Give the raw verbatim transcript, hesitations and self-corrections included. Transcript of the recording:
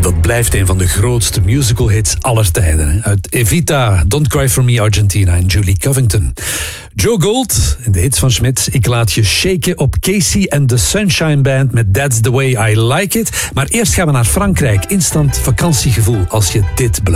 dat blijft een van de grootste musical hits aller tijden. Hè? Uit Evita, Don't Cry For Me Argentina en Julie Covington. Joe Gold in de hits van Smit. Ik laat je shaken op Casey and the Sunshine Band met That's the Way I Like It. Maar eerst gaan we naar Frankrijk. Instant vakantiegevoel als je dit beluistert.